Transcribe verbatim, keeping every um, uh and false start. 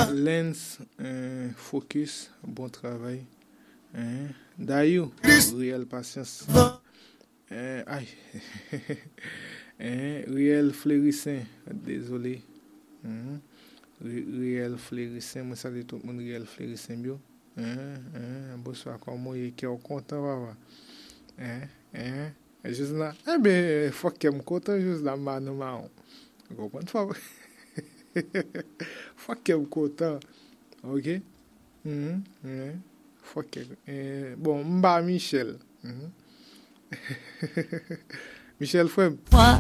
Lens, euh, focus, bon travail. Hein? D'ailleurs, réelle patience. Hein? Aïe. Hein? Réel fleurissant. Désolé. Hein? Réel fleurissant. Moi, salue tout le monde, réel fleurissant. Bio. Hein? Hein? Bonsoir, comment est-ce que vous content, papa? Hein? Hein? Juste là. Eh bien, faut que je me content, juste là, man, man. Vous comprenez? Faut que je me content. Ok? Mhm. Ouais. Faut que. Eh, bon, Mba Michel. Mhm. Michel Frem.